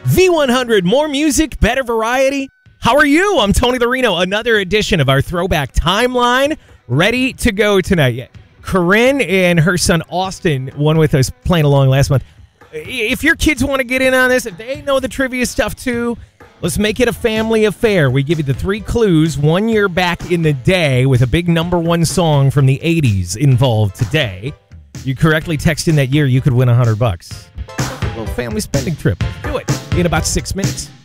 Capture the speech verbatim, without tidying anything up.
V one hundred, more music, better variety. How are you? I'm Tony the Reno. Another edition of our Throwback Timeline ready to go tonight. Corinne and her son Austin, one with us playing along last month. If your kids want to get in on this, if they know the trivia stuff too, let's make it a family affair. We give you the three clues one year back in the day with a big number one song from the eighties involved today. You correctly text in that year, you could win one hundred bucks. A little family spending trip. Do it in about six minutes.